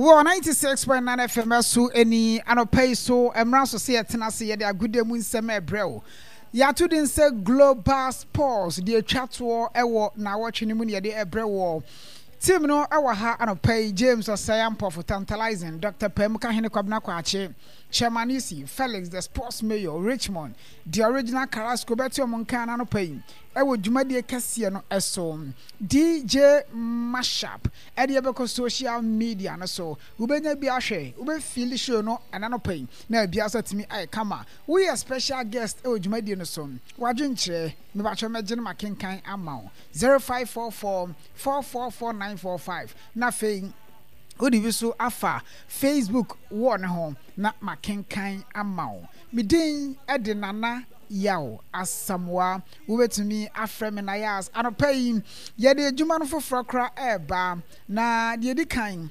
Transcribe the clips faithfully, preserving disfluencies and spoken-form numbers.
Wo ninety-six point nine F M so any anopay so emra so say tenase ye de agude mu nsem ebrɛ ya to den say global sports de atwato ewo na watch ni mu ne de ebrɛ wo team no ewa ha anopay James Osayampo for tantalizing Doctor Pemuka Hene Kwabna Kwache Chairmanisi Felix the sports mayor Richmond the original Carrasco Betio Monkan anopay ewo dwumade kase no eso D J Mashup e de be social media no so ubenya bi ahwe ube feel show no ananopay na bia so timi ai kama we a special guest ewo dwumade no so wadwenkyere me ba cho megene makenkan ama zero five four four four four four nine four five na fe odi bi so afa Facebook wo ne ho na makenkan ama me din e de nana yaw asamwa wobetumi afreme na yas anopai ye de adwuma no foforo kra eba na de di kan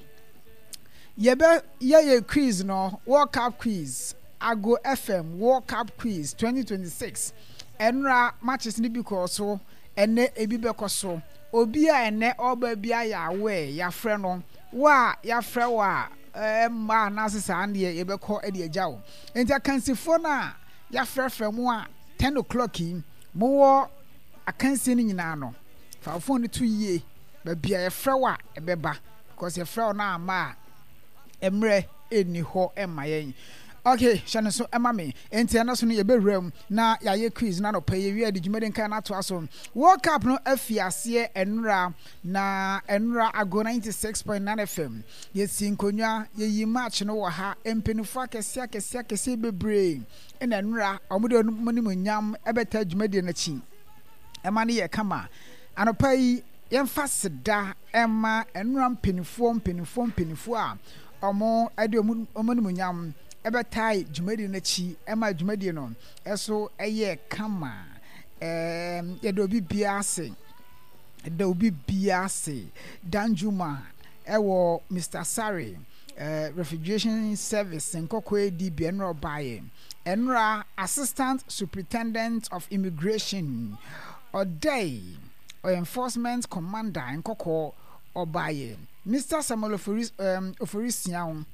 ye be ye ye quiz no World Cup quiz Ago F M World Cup quiz twenty twenty-six enra matches ni bi ko so ene ebi be ko so obi a ene oba bia ya we ya frɛ no wa ya frɛ wa eh ma na sesa ande ye be ko e de agyawo enti akansifo na ya frɛfrɛ mu a ten o'clock yi mo wo akansi ni nyina no fa phone no to yie ba bia ye frɛ wa e beba because ye frɛ na ama emre eni ho ema yen okay shane so ema me enti na so no ye bewram na ya ye quiz na no pay ye wi adi dwumade kan na to aso World Cup no afiase enra na enra Ago ninety-six point nine F M ye sinkonwa ye yi match no wo ha empenifo akese akese akese bebre ena enra omude monimonyam ebeta dwumade na chi ema ne ye kama anopai yemfa seda ema enra mpenifo mpenifo mpenifo a omo ade omonimonyam ebetai dwumadi na chi ema dwumadi no eso eye kama em ye do bibia ase do bibia ase danjuma ewo Mister Sari uh, refrigeration service nkoko edi bi enro baye enra assistant superintendent of immigration oday or enforcement commander nkoko obaye Mister Samuel Oforis um Oforisian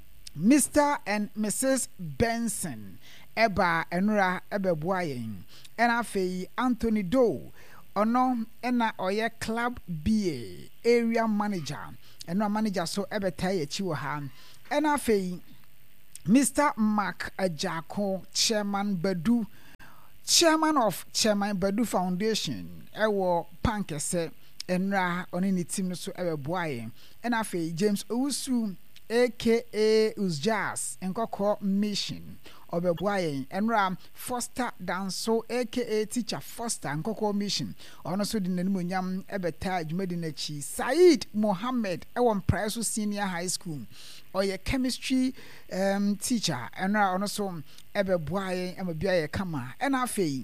Mister and Missus Benson eba enura ebeboa yen ena afei Anthony Doe ono ena oye club B A area manager ena manager so ebeta ye chi wo ha ena afei Mister Mark Ajako chairman Badu chairman of Chairman Badu Foundation ewo pankese enra oni ni team no so ebeboa yen ena afei James Owusu aka Uzjas Nkoko Mission Obeboayen Enra Foster Danso aka Teacher Foster Nkoko Mission ono so di nanimonyam ebeta dwumadi na chi Said Mohammed ewon Price Senior High School oye chemistry um, teacher enra ono so ebeboayen emabia ye kama ena afei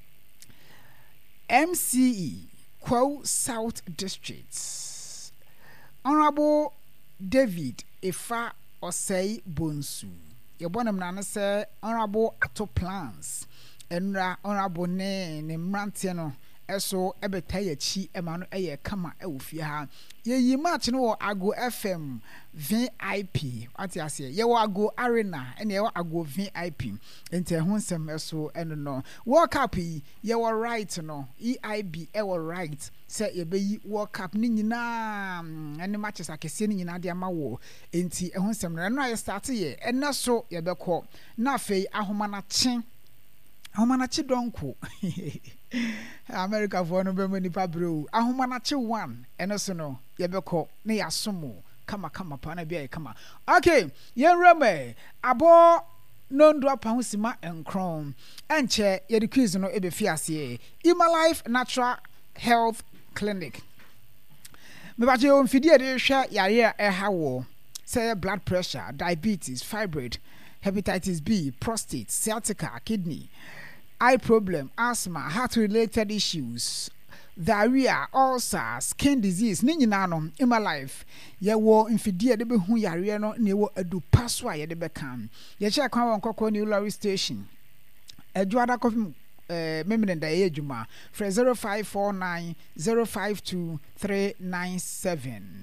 M C E Kwau South District Honorable David Ifa Osei Bonsu yebonam na se honorable Ato Plans enra honorable ne ne mrante no eso ebeta ya chi ema no eye kama ewofie ha ye yi match no wo Ago F M V I P ati ase ye wo Ago Arena ene ye wo Ago V I P ente ho nsem eso eno no World Cup yi ye wo right no E I B e wo right se ye be yi World Cup ni nyina ene matches akese ni nyina de ama wo enti ho nsem no no ye start ye ene so ye be kɔ na afei ahoma na kye ahoma na kye donko America for no be many pabro ahoma na kye one ene so no ye be kɔ na ya somo kama kama pa na bia kama okay yen reme abo nondo apa hosima enkron enche ye de quiz no ebe fiase Ima Life Natural Health Clinic me ba je on fidie de hwa yare e ha wo say blood pressure diabetes fibroid hepatitis B prostate sciatica kidney eye problem asthma heart related issues diarrhea, ulcer, skin disease, ni nyina no Ima Life ye wo mfidie de be hu yare no ne wo adu paso a ye de be kan ye che kwan won kokko new lorry station adwada kofi eh memene da ye adwuma for zero five four nine zero five two three nine seven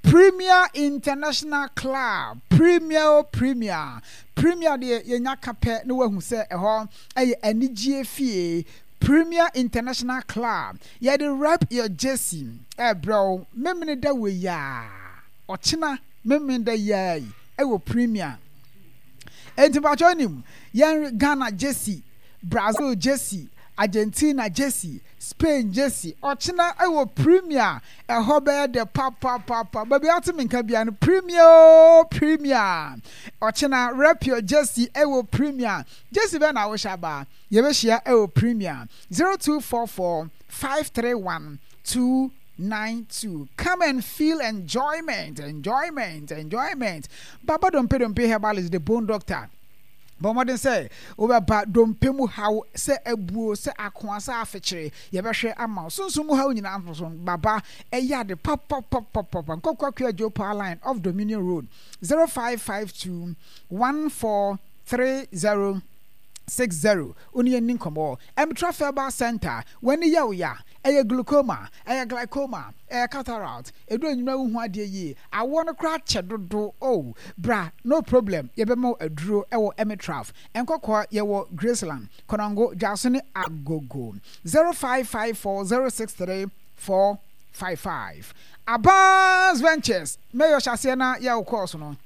Premier International Club, Premier Premier Premier de yenya kapɛ no wahu sɛ ɛhɔ ɛyɛ anigye fie. Premier International Club, you de rap your jersey, eh bro, memene da we ya. Ochina memene da ya. Ewo Premier. Enti ba joinim, yan Ghana jersey, Brazil jersey, Argentina jersey, Spain jersey. Ochina ewo Premier. E hobe de papa papa. Baby atimi nka bia no Premier Premier. Ochina rap your jersey ewo Premier. Jersey be na wo shaba. Yebeshia ewo Premier. zero two four four five three one two nine two. Come and feel enjoyment, enjoyment, enjoyment. Baba don't pay don't pay herbal is the bone doctor. But modern say, over ba don't pay mu how say ebuo say akwansa afechire yebehwe ama so so mu how nyina anfoso baba eya de pop pop pop pop pop nkokwa kwa Joe Power Line of Dominion Road zero five five two one four three zero six zero uni eni nkomo Emtra Faber Center when ya ya eye glaucoma eye glaucoma eye cataract edu enyuma hu ade yi awo no kra chedodo oh bra no problem ye be mo aduro ewo Emtra enkokọ ye wo Graceland Konongo Jasone Agogo zero five five four zero six three four five five. Abans Ventures mayor shase na ye wo course no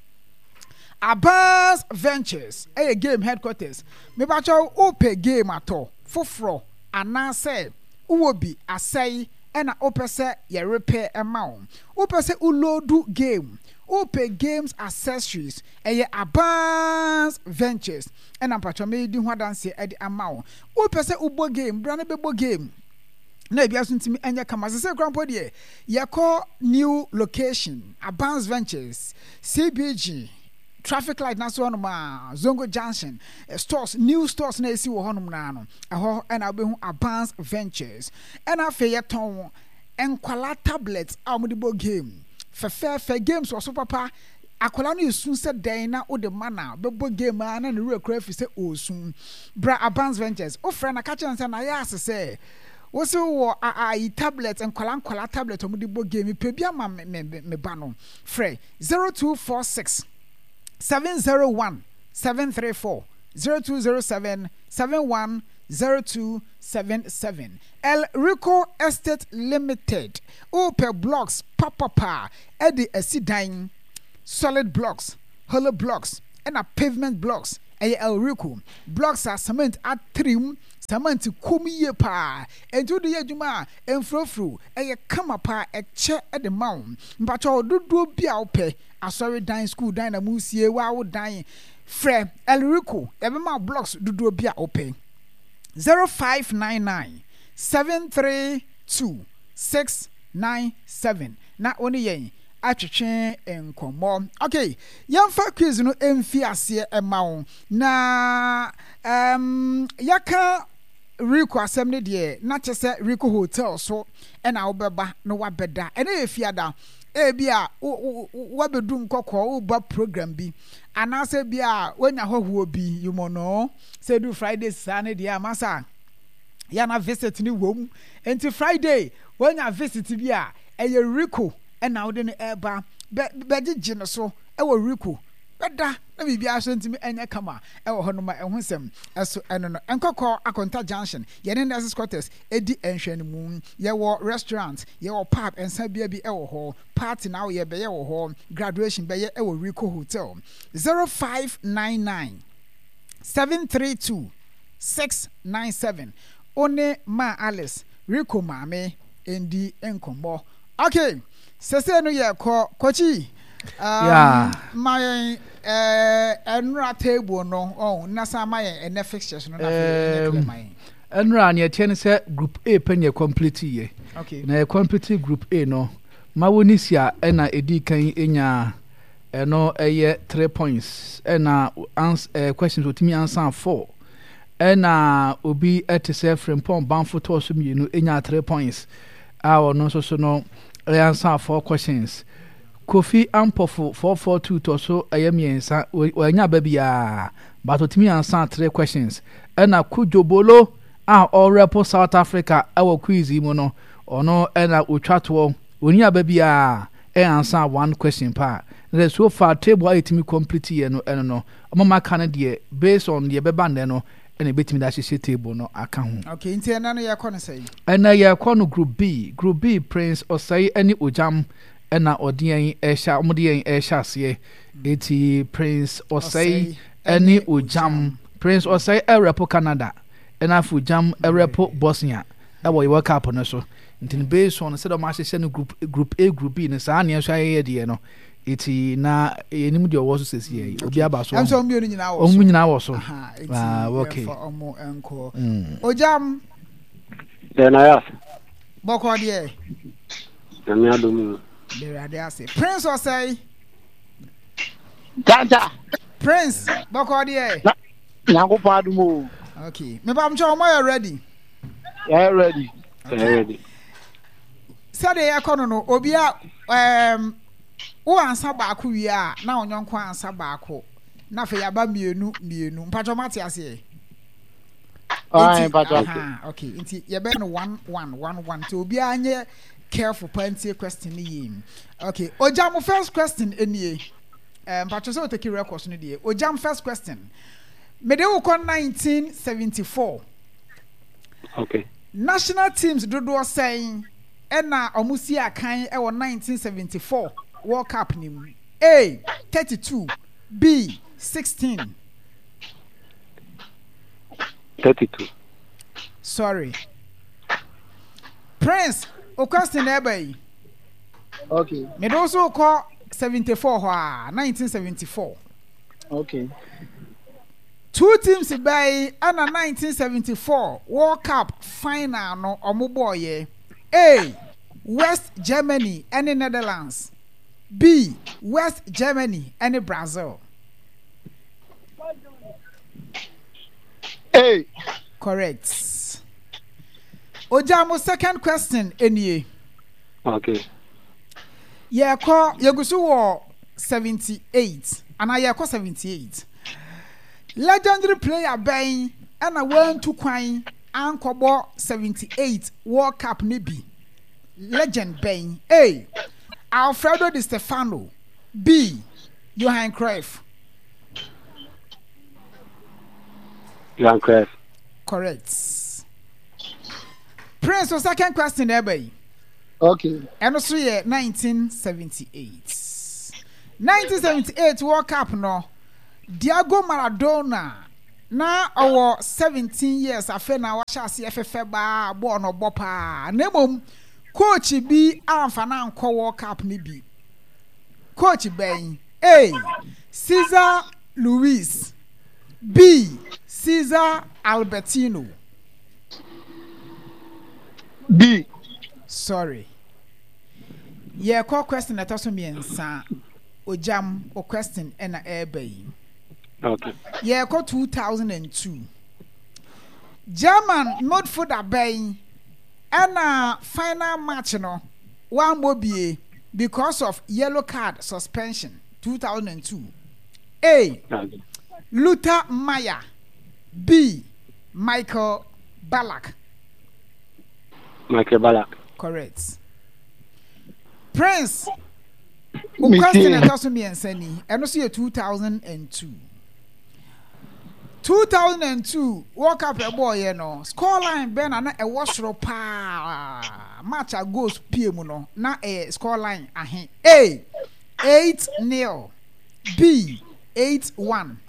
Abans Ventures a game headquarters me ba cho ope game ato foforo anase uwobi asai ena opese ye repair amount opese ulodu game ope games accessories eye Abans Ventures ena pacho me di ho dance e di amount opese ubo game bra na bebo game na ebia so ntimi enya kama se krampo de ye call new location Abans Ventures C B G traffic light na so on ma Zongo Junction uh, stores new stores na esi wo honum na no eho e na behu Abans Ventures e na fe ye ton enkwala tablets amodibo game fefe fe games wo so papa akola no esun se den na wo de mana bebo game na na re kra fi se osun bra Abans Ventures o frɛ na ka chense na ya asese wo se wo a a tablet enkwala enkwala tablet amodibo game pe bia ma me me ba no frɛ zero two four six seven zero one seven three four zero two zero seven seven one zero two seven seven. El Rico Estate Limited. Ope blocks papa pa edi esidan solid blocks, hollow blocks, and a pavement blocks. Eye El Rico blocks are cement at trim cement kumiye pa enju de adwuma enfrofro eye kama pa eche e de maun mpacho dodo bia ope asori dan school dan na musie wa wo dan frɛ El Rico ebe ma blocks dodo bia ope zero five nine nine seven three two six nine seven na oni yen atwetwe enkomo. Okay, yamfa quiz no emfi ase emawo na um yaka Rico asem ne de na chese Rico Hotel so e na obeba no wabeda e na efiada e bia wabedu nkokọ wo ba program bi anase bia wanya hohuo bi you know say do Friday Saturday dia masa ya na visit ni wom enti Friday wanya visit bia e ye Rico and now then eba be gi no so e wo Rico beda na bibia so ntimi enya kama e wo hono ma e husem eso eno no enkokọ Akonta Junction ye ne nurses quarters edi enhwene mu ye wo restaurant ye wo pub ensa bia bi e wo ho party now ye be ye wo ho graduation be ye e wo Rico Hotel zero five nine nine seven three two six nine seven one ma Alice Rico mame endi enkombo. Okay, sese no ye ko kochi um yeah. My eh enra table no oh na sa my ene fixtures no na um, my enra na tie ne se group A pen ye complete ye. Okay, na complete group A no ma woni sia e na edi kan enya eno eye three points e na ans uh, questions otimi answer four e na obi etese frempon banfo to so mi no enya three points a ono so so no answer four questions. Kofi Ampofo four four two to so ayemiensa wanya babia but otimi answer three questions ena Kujobolo a all repo South Africa our quiz mu no ono ena otwato oni ababia answer one question pa na so far table eight me complete ye no eno no mama ka na de based on ye beba ne no ene betimi da hye table no aka ho okay nti ena no ye kɔ no sai ena ye kɔ no group B group B Prince Osai ene Ojam ena odiyen ehya omodiyen ehya ase eti Prince Osai ene Ojam Prince Osai Europe Canada ena fu Ojam Europe Bosnia ewo ye World Cup no so nti based on say do ma hye no group group A group B ne saa ne so aye de no eti na enim de owo so sesi ye obi aba so am so mi oni nyina wo so omu nyina wo so ah okay for omo enko Ojam then I ask boko de na me adomu there are there say Prince Osai Tata Prince boko de Nyango padumo okay me ba mcho omo ready yeah ready okay. ready Sade ya kono no obi a um wo ansa baako wi a na onyonko ansa baako na fe ya ba mienu mienu mpacho mate ase ah mpacho okay nti ye be no one one one one to obi anye careful plenty question ni yim okay Ojam first question enie um mpacho so take records no die Ojam first question me de wo kon nineteen seventy-four okay national teams dodo saying ena omusi akan e wo nineteen seventy-four World Cup nim A thirty-two B sixteen thirty-two sorry Prince o question ebe okay me do so call seventy-four ho a nineteen seventy-four okay two teams by ana nineteen seventy-four World Cup final no omuboye A West Germany and Netherlands B West Germany and Brazil A correct Ojamo second question enie okay ye ko yegusu wo seventy-eight ana ye ko seventy-eight legendary player ben ana one two kwan ankobo seventy-eight World Cup ne bi legend ben A Alfredo Di Stefano B Johan Cruyff Johan Cruyff correct Prince o second question ebe okay eno so ye nineteen seventy-eight nineteen seventy-eight World Cup no Diego Maradona na owo seventeen years afa na wa chase efefe ba ball no bopa na mom coach bi amfa na anko World Cup ni bi coach ben A Cesar Luis B Cesar Albertino B sorry ye call question that also means Ojam o question ena ebe okay yeah ko two thousand two German midfielder ben and final match no one mobie because of yellow card suspension two thousand two A okay. Luther Meyer B Michael Ballack Michael Ballack correct Prince o question that also means any and also two thousand two two thousand two World Cup e boy you know scoreline ben na e wosro pa match a goals P M no na e scoreline ahe A eight nil B eight one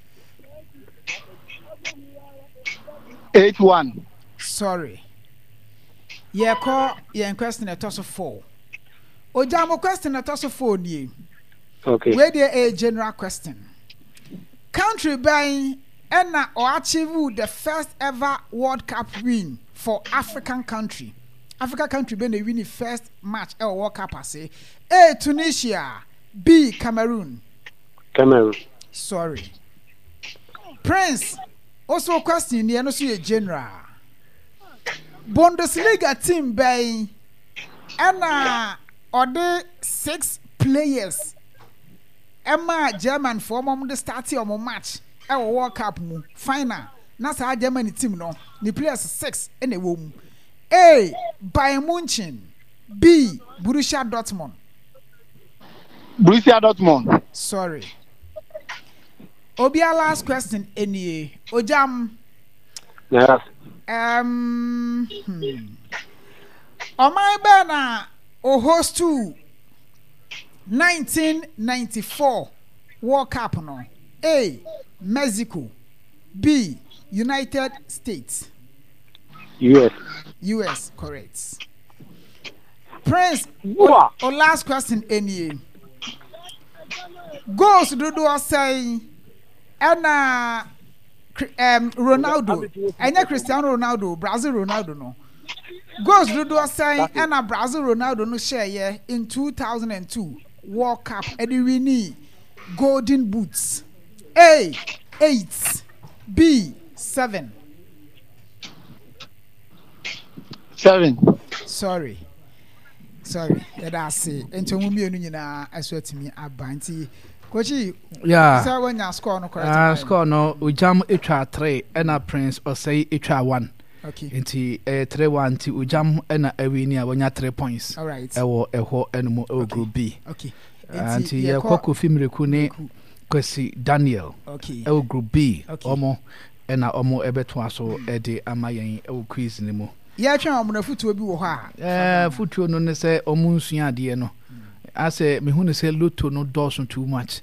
eight one sorry ye call ye question e toss four Ojamo question e toss four ni okay where there a general question country by Enna or achieve the first ever World Cup win for African country. African country been the winning first match ever World Cup I say. A Tunisia, B Cameroon. Cameroon. Sorry. Prince also question the no see general. Bundesliga team by Enna or the six players. Emma German for mom the starting of match. Our World Cup mu final na sa Germany team no the players six in a room. A Bayern Munich B Borussia Dortmund Borussia Dortmund. Sorry. Obia last question any Ojam. Yes. Um hmm. Omai Bana o host to nineteen ninety-four World Cup no. A. Mexico. B. United States. U S. U S, correct. Prince, Wow. or last question any. Goals do do say and uh, um Ronaldo. And Cristiano Ronaldo, Brazil Ronaldo no. Goals do do say and a Brazil Ronaldo no share yeah in two thousand two World Cup and we need golden boots. A eight, B seven. Seven. Sorry. Sorry. That's it. And we be nyina aswati mi abanti. Kochi. Yeah. Say when your score no correct. Ah, score no ujam etwa three and a Prince Osei etwa one. Okay. Nti eh three one ti ujam na awini a wonya three points. All right. Ewo eho enmo e group B. Okay. Nti ye kwako fimreku ne Kwesi Daniel. Okay. Ewo group B. Okay. Omo ena omo ebeto aso e de amayen ewo quiz ne mu. Ya twa omo futuo bi wo ho a. Eh futuo no ne se omo nsua de no. Ase me hu ne se lotto no dosun too much.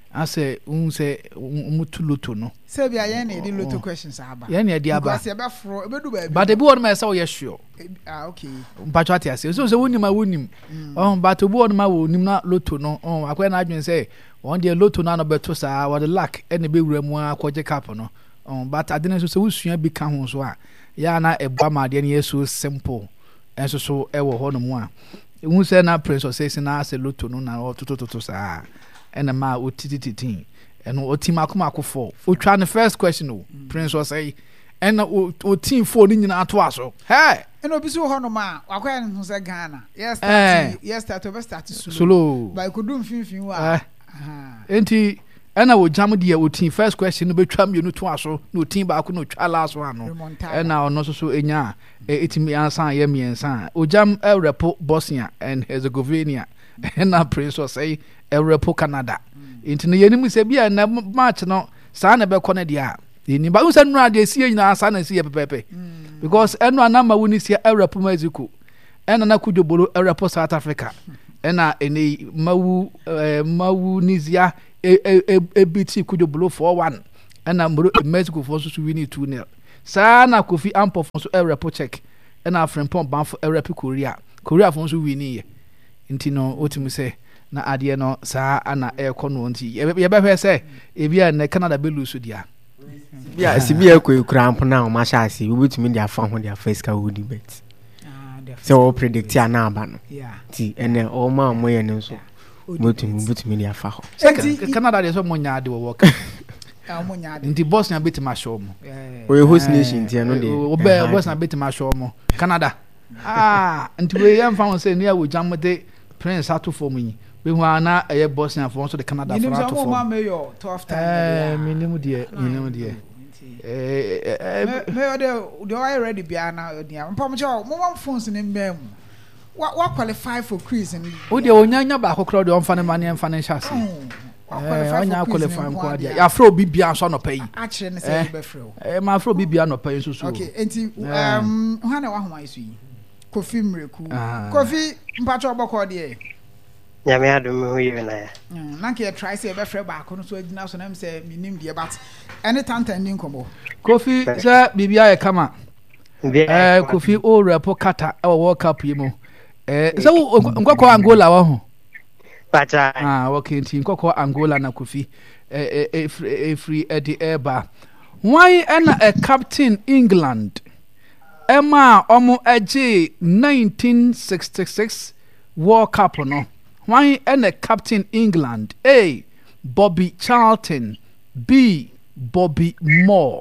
Ase un se umutu lotto no. Se bia ye na di lotto questions aba. Ye na di aba. Because e be fro e be du ba bi. But e bi won ma se wo ye sure. Ah okay. Mpacho ati ase. So se wonim ma wonim. Oh but obi won ma wonim na lotto no. Oh akwa na adwen se won de lotto na no beto sa wo the luck e na be wura mu akwaje cap no. Oh but adene so se wusua bi ka ho so a ya na eba ma de na so simple. Enso so e wo ho no mu a. Ehu se na Prince Osei na ase lotto no na otototo sa. And a ma otititi and o team akoma akofo o twa the first question o Prince Osei and o team four ni nyina ato aso hey and obi so ho no ma akwaya no se Ghana yes Eh. start yes start over start solo solo by kodum finfin wa Eh. aha enti and o jam de o team first question no betwa me no to aso no team ba ko no twa last one no Remontada. and now no so so enya etimi ansan ye miensan o jam el repo Bosnia and Herzegovina and na Prince Osei el repo Canada enti no yenim se bia na match no sa na be kone dia ni ba usa nura de sie nyina sa na sie pepepe because eno anama woni sie el repo Mexico ena na kudobolo el repo South Africa ena eni mawu eh, mawu nizia e e e biti kudobolo four one ena Mexico for so win two nil sa na Kofi Ampo for so el repo check ena Frimpong ban for el repo Korea Korea for so win ye nti no otimu se na ade no saa ana e ko no nti ye be hwe se e bia na Canada be lose dia bia si bia ko kramp na o ma sha se obetumi dia fa ho dia first ka wodi bet ah so o predict ya na aba no yeah ti ene o ma mo ye no so obetumi obetumi dia fa ho enti Canada de so mo nya ade wo work ah mo nya de nti Bosnia bit ma show mo eh o host nation ti no de o be Bosnia bit ma show mo Canada ah nti we yam fa won se ne awo jam de Prince ato for yi we hu ana e Bosnia for so the Canada for ato for for me yo tough time eh minim de minim de eh me me de de I ready bia na dia mpom che mo mo phones ne mbam wa wa qualify for quiz and o de onyanya ba kokro de on fa ne mane en fa ne chase eh onya qualify ko dia ya fro bibia so no pay a kire ne say be fro eh ma fro bibia no pay so so okay enti um ho na wa homa isu yi Kofi mreku Ah. Kofi mpacho oboko de nyame adom ho yɛ na ya na nke try say be fre ba ko no so agina so na me say minim de but any tantan ni nkomo Kofi sa bibia e kama eh Kofi o repo kata e World Cup yi mo eh so nkokọ Angola wa ho pacha ah okay nti nkokọ Angola na Kofi eh eh free free e di eba why na a captain England Emma omo eje nineteen sixty-six World Cup no why na captain England A Bobby Charlton B Bobby Moore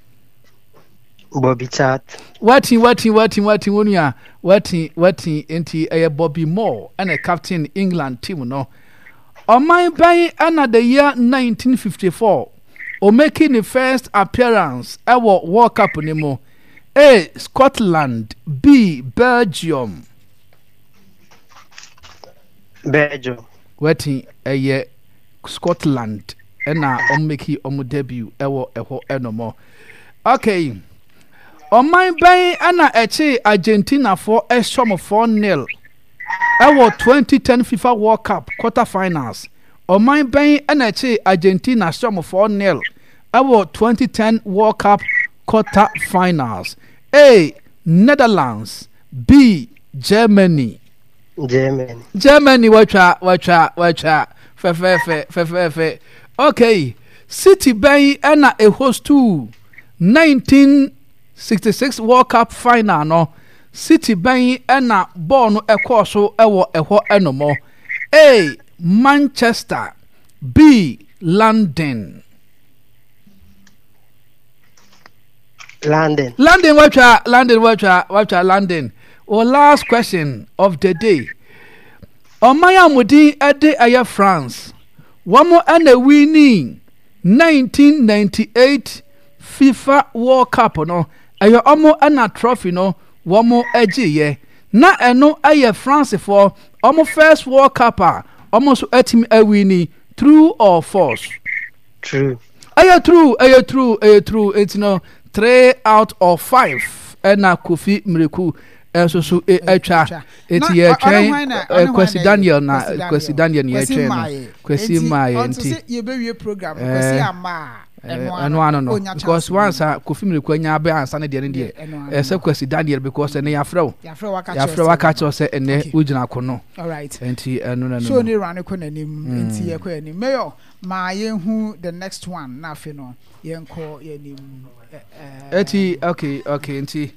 Bobby Chat Wati wati wati wati wonia wati wati enti eh Bobby Moore and a captain England team no. On my by ana the year nineteen fifty-four o making the first appearance ever World Cup nimo. A Scotland B Belgium Belgium wetin ɛyɛ Scotland ɛna ɔmo make ɔmo debut ɛwɔ ɛhɔ ɛnɔmɔ okay ɔman bɛn ɛna ɛkye Argentina for ɛsɔm four nil ɛwɔ twenty ten FIFA World Cup quarter finals ɔman bɛn ɛna ɛkye Argentina ɛsɔm four nil ɛwɔ twenty ten World Cup quarter finals. A. Netherlands. B. Germany. Germany. Germany. Wacha, wacha, wacha. Fe, fe, fe, fe, fe, fe. Okay. City Bay ena a host to nineteen sixty-six World Cup final. No. City Bay ena born a course ewo eho enomo. A. Manchester. B. London. London. London, watcha, London, watcha, watcha, London. Our last question of the day. Omaya Mudi Ede Aya France. One more and a winning nineteen ninety-eight FIFA World Cup. No, Aya Omo and a trophy. No, one more edgy. Yeah, na eno Aya France for Omo first World Cup. Almost at him a winning. True or false? True. Aya true, Aya true, Aya true. It's no. Three out of five ɛna Kofi Miriku ɛso so ɛtwa eti yɛ twɛn Kwesi Daniel na Kwesi Daniel ni yɛ twɛn no Kwesi Maye nti yɛbɛwie program Kwesi ama ɛno ano no because once a Kofi Miriku anya abɛ ansa ne deɛ ne deɛ ɛsɛ Kwesi Daniel because ɛne yafrɛw yafrɛw waka kyerɛ sɛ ɛnɛ wogyina ko no alright nti ɛno no no so ne rane ko nanim nti yɛ ko anim mayor ma yɛhu the next one na afi no yɛnkɔ yɛnim eti okay okay nti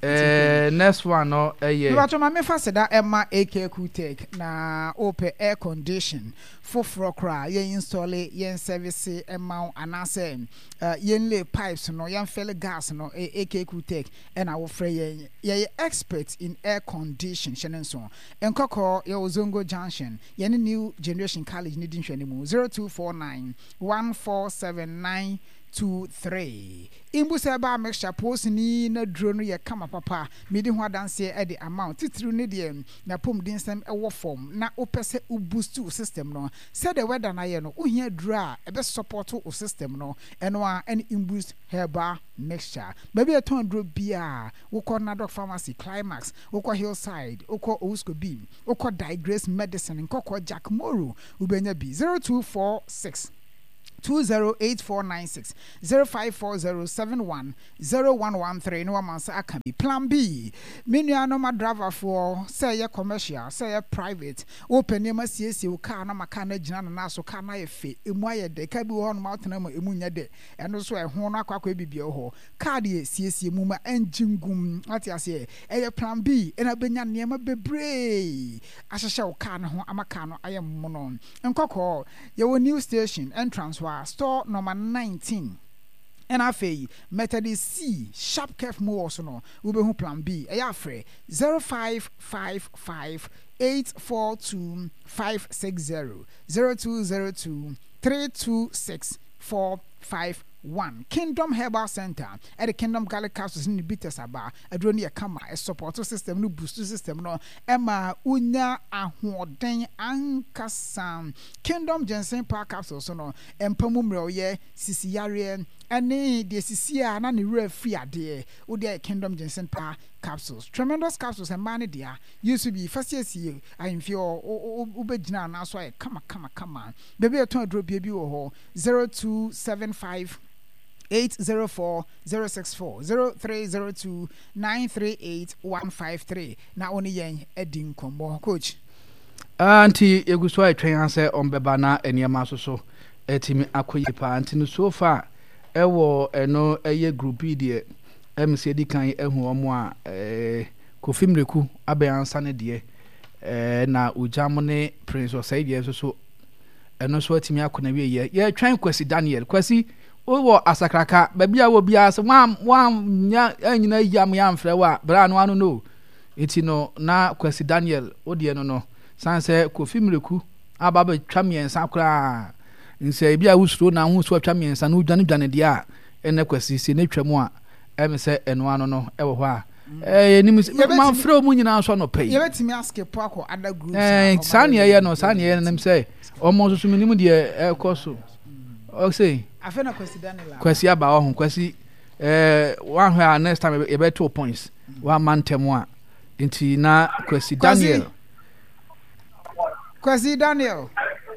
eh next one no eh yeah But my me fasida Emma A K Kutek na open air condition for frokra ye install ye service Emma anase uh yen lay pipes no yen fill gas no A K Kutek and our frey ye expert in air condition shenen so enkoko ye Ozongo Junction ye new generation college needing shenimu zero two four nine one four seven nine two three imbusa ba mixture post ni na drone ye kama papa medi ho adanse e the amount titru ne de na pom din sem e wo form na opese u boost system no say the weather na ye no ohia dura e be support o system no eno a en imboost herba mixture baby e ton dro bia wo ko na doc pharmacy climax wo ko hillside wo ko Owusko beam wo ko digress medicine nkoko Jack Moro ubenya bi zero two four six two zero eight four nine six zero five four zero seven one zero one one three no amansa aka bi plan B menua no ma driver for say ya commercial say ya private open ma siesie o car na maka na gina na so car na ye fe emu aye de ka bi ho no ma tena ma emu nya de eno so e ho no akwa bibia ho car de siesie mu ma engine gum ati ase e ya plan B e na benya ne ma bebre ahehye o car no ho amaka no aye mo no nkokọ ye wo new station entrance store number nineteen and afi Methodist C sharp curve mo so no we be plan B e ya frɛ zero five five five eight four two five six zero zero two zero two three two six four five one Kingdom Herbal Center at the Kingdom Garlic Capsules in the bitters aba adroni e kama e support system no boost system no ema unya ahoden ankasa Kingdom Ginseng Park Capsules no empamu mre ye sisi yare ene de sisi a na ne wura fi ade wo de Kingdom Ginseng Park Capsules tremendous capsules and man dia used to be first year see I feel ubegina na so e kama kama kama baby ton drop baby wo ho zero two seven five eight zero four zero six four zero three zero two nine three eight one five three na oni yen edin kombo coach anti eguso atwen ase ombeba na eniema so so etimi akoyi pa anti no so far ewo eno eye group de M C D kan ehu omo a eh Kofi Miriku abeansa ne de eh na ujam ne Prince Osai so so eno so atimi akona wie ye ye twan Kwesi Daniel Kwesi wo asakraka babia wo bia se wan wan nya anyina yam yam frɛ wa bra no anu no eti no na Kwesi Daniel odie no no san se Kofi Miriku aba ba twa miensa kra nse bia wusuro na hu so twa miensa no dwane dwane dia ene Kwesi si ne twam a em se eno anu no e wo hɔ a eh ni ma frɛ mu nyina so no pay ye betimi ask po akọ other groups eh san ye ye no san ye nem say omo so so minim de e koso o say afa na Kwesi Daniel Kwesi aba ho Kwesi eh one where next time ye be two points one man temu a nti na Kwesi Daniel Kwesi Daniel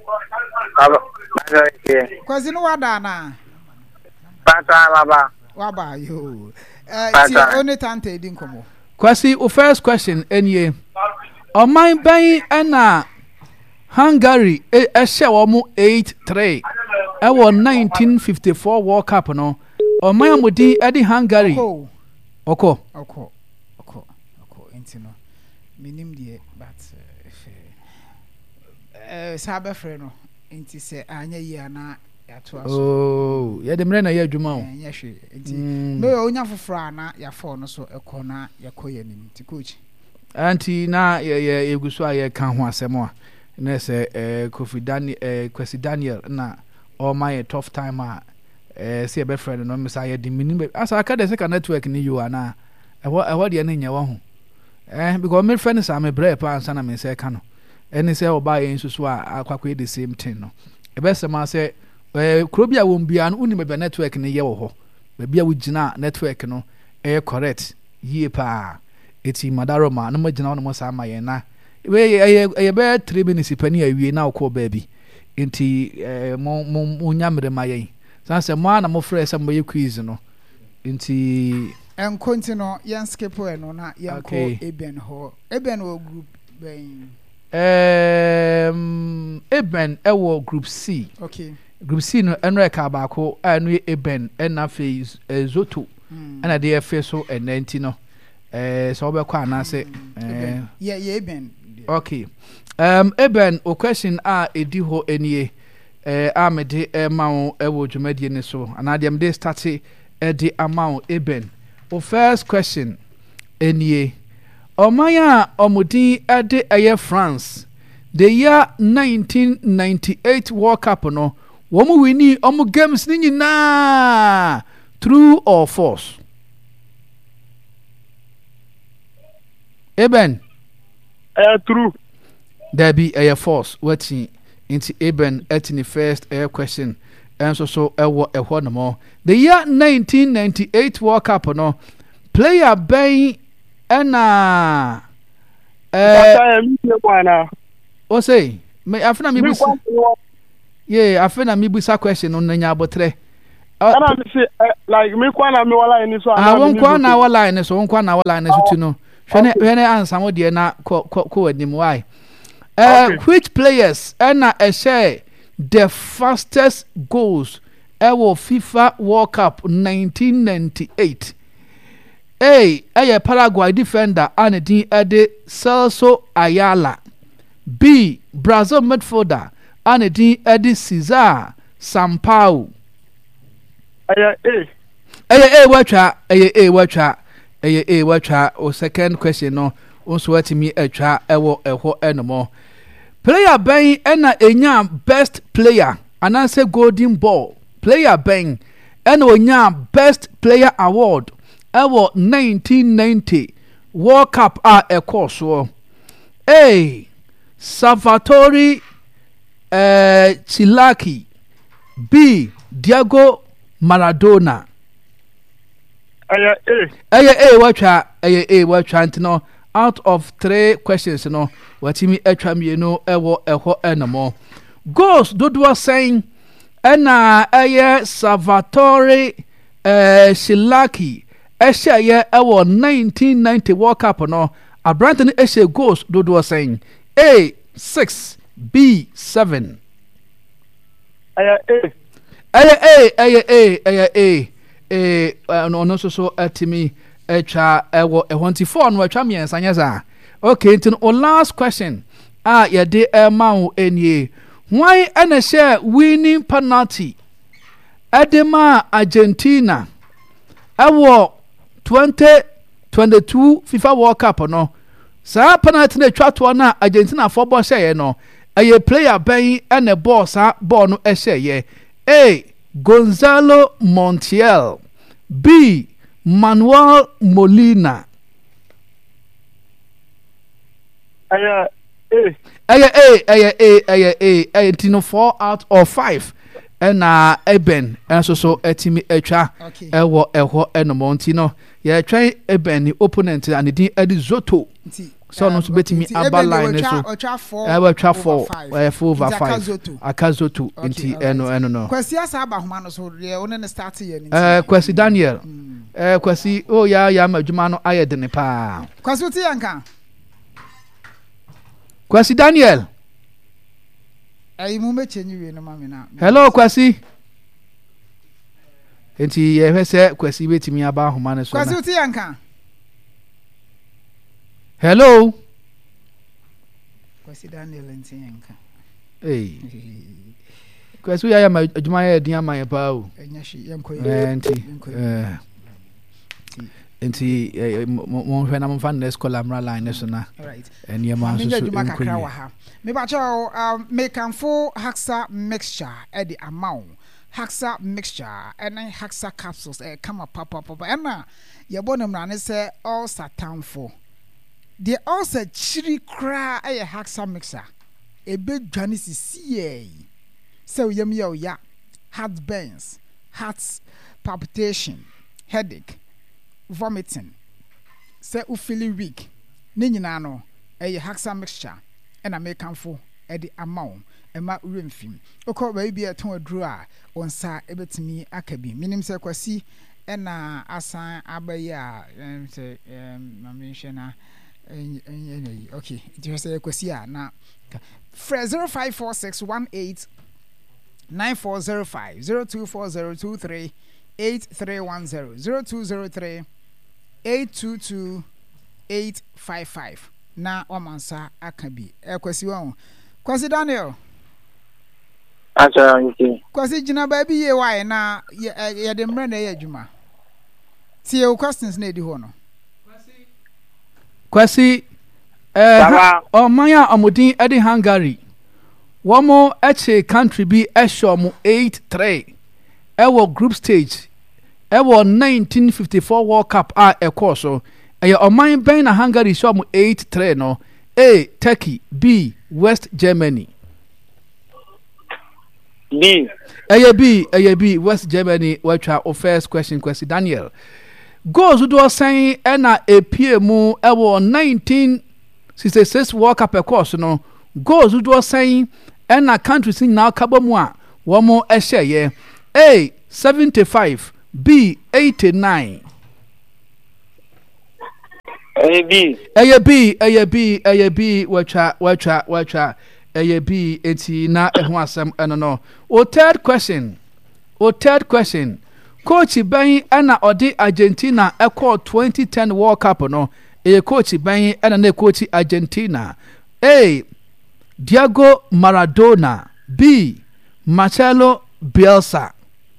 Kwesi no wada na Pata baba waba yo eh ti only tante di nkomo Kwesi o first question enye oman ban na Hungary e hye wo mo eight three e wo nineteen fifty-four World Cup no oman amodi e di Hungary oko oko oko oko oko enti no minim die but eh sabe frɛ no enti se anya yi ana yato aso oh ye de mre na ye adwuma o nya hwe enti me onya foforo ana ya fo no so ekɔ na yakoye nim ti coach anti na ye ye eguso aye kan ho asɛm a na se eh Kofi Daniel eh Kwesi Daniel na all my tough time a eh see be friend no misa ye di minim asa aka de se ka network ni you ana ewo ewo de ne nya wo ho eh because me friend sa me bre pa ansa na me se ka no eni se oba ye nsusu a akwakwa the same thing no e be se ma se eh krobia wo mbia no uni me network ni ye wo ho ba bia wo gina network no eh correct yie pa eti madaroma no magina no mo sa ma ye na we ye be three minutes pani awie na okọ baabi enti eh mo mo nyamre ma ye san se mo ana mo frɛ se mo ye quiz no enti en continue yen skip we no na yen ko Eben ho Eben wo group ben um Eben e wo group C okay group C no enre ka ba ko anu Eben na phase Zoto ana de efe so enanti no eh so be kwa na se eh yeah yeah Eben okay um Eben o question a edi ho enie eh amede e mawo e wo dwumadie ne so ana de amde start e di amawo Eben o first question enie omaya omudin e de eye France the year nineteen ninety-eight World Cup no wo mu wini omu games ni nyina true or false Eben eh true there be a false wati into Eben etini first air question and so so ewo eho no mo the year nineteen ninety-eight World Cup no player ben ena eh o say me afena mi busa yeah afena mi busa question no nya abotre ana me say like me kwa na me wala ni so ana won kwa na wala ni so won kwa na wala ni so tu no hwene hwene ansa mo de na ko ko wanim why uh okay. Which players ena a share the fastest goals ever FIFA World Cup nineteen ninety-eight A a Paraguay defender Anedin Ede Celso Ayala. B Brazil midfielder Anedin Ede Cesar Sampaio. Aya A. Aya A watcha aya A watcha aya A watcha o second question no also what me atwa ewo eho enemo. Player ben ena enya best player ananse golden ball. Player ben ena onya best player award. Ewo nineteen ninety World Cup a ekoso. A Salvatore eh Chilaki. B Diego Maradona. Aya A. Aya A watcha aya A watcha ntino out of three questions no watimi atwa mienu ewo eho enamo. Goals dodo saying ena aya Salvatore eh Chilaki Esha ye ewo nineteen ninety World Cup no Abranton Esha goals dodo saying A six B seven. Aya A. Aya A aya A aya A eh no no so so atimi etwa ewo twenty-four no atwa miensa nyeza. Okay, ntin o last question ah ye de emau enie. Why ena share winning penalty Edema Argentina ewo twenty twenty-two FIFA World Cup no sa penalty na twa to na Argentina for ball share no aye player ben ene ball sa ball no e share. A Gonzalo Montiel. B Manuel Molina. ɛyɛ A. ɛyɛ A ɛyɛ A ɛyɛ A ɛyɛ nti no four out of five ɛna Eben ɛnso so ɛtumi atwa ɛwɔ ɛhɔ ɛnom nti no yɛtwɛn Eben ne opponent a ne din ɛde Zoto so no so betimi aba line so ɛwɔ twa four ɛyɛ four over five Akazoto nti ɛno ɛno no Kwasi asa aba homa no so deɛ one ne start yɛ ne eh Kwasi Daniel eh Kwasi o ya ya madwuma no ayɛ de ne pa Kwasi uti yanka Kwasi Daniel ayi mu me chenyi we no mame na hello Kwasi nti yɛ hwɛ sɛ Kwasi betimi aba homa no so Kwasi uti yanka hello Kwasi Daniel nti yanka eh Kwasi ya ya madwuma yɛ din ama yɛ pa o enya hwe yanko eh nti eh nti mo hwɛ na mo fa next call amra line so na right ɛni ma so so nkɔ ha me ba cho um make am for Haxa mixture e di amount Haxa mixture and Haxa capsules e come up papa papa ɛna ye bo namra ne sɛ all satan for the also chiri kra e Haxa mixture e be dwane sisi so yam yo ya heart burns heart palpitation headache vomiting say u feeling weak ne nyina no e Haxa mixture and I make am for at the amount and my room film. Okay, baby, I told Drew on sa ebetimi akabi. Minim se Kwasi and na asan abaya and say um mention okay. It was a Kwasi na zero five four six one eight nine four zero five zero two four zero two three eight three one zero zero two zero three eight two two eight five five. Na wamansa akabi e Kwasi wa Kwasi Daniel acha nti Kwasi jina ba bi ye why na ye de mre na ye adwuma ti your questions na edi ho no Kwasi eh omanya omodin edi Hungary womo eche country bi ehwo mo eight three ewo group stage ewo nineteen fifty-four World Cup a ekọ so Aya oman ben na Hungary show mu eight three no. A Turkey, B West Germany. B. Aya B, aya B West Germany. Watcha o first question Kwasi Daniel. Goals do saying na A P mu ewo nineteen sixty-six World Cup e course no. Goals do saying na countries in now kabo mu a wo mo e share A seventy-five, B eighty-nine. A B. A B, A B, A B, watcha, watcha, watcha, A B, eti na ehun asem eno no. O third question. O third question. Coach Ben ana odi Argentina equal twenty ten World Cup no. E coach Ben ana ne coach Argentina. A Diego Maradona. B Marcelo Bielsa.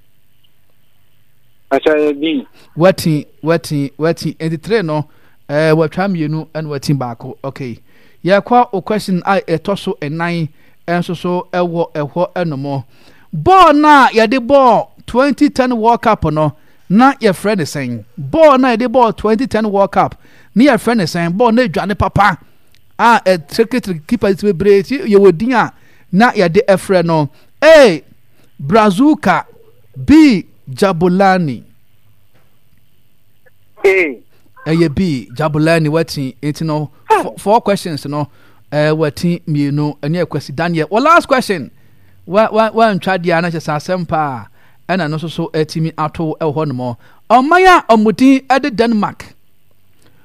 Acha B. Wati, wati, wati. Enti three no. Eh, what time you know and what timbako. Okay. Yeah, kwa o question I a tosso and nine and so so a wo a wo no more. Ball na ya de ball twenty ten World Cup no. Na your friend is saying. Ball na de ball twenty ten World Cup. Ni your friend is saying ball na Johnny Papa. Ah, a secretary keeper is we break you would dia na ya de a friend no. A Brazuka. B Jabulani. A. Eye B Jabulani wati enti no four, four questions no eh wati mienu ene Kwasi Daniel. Well last question. Wa wa wa ntwa dia na chesa sempa ena no so so etimi ato e ho no mo. Omaya omudin ede Denmark.